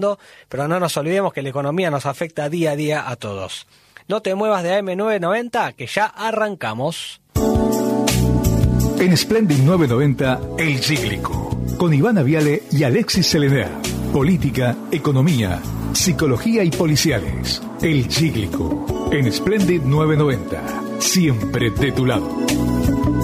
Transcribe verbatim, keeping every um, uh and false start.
pero no nos olvidemos que la economía nos afecta día a día a todos. No te muevas de A M nueve noventa, que ya arrancamos. En Splendid nueve noventa, El Cíclico, con Ivana Viale y Alexis Selenea. Política, economía, psicología y policiales. El Cíclico, en Splendid nueve noventa, siempre de tu lado.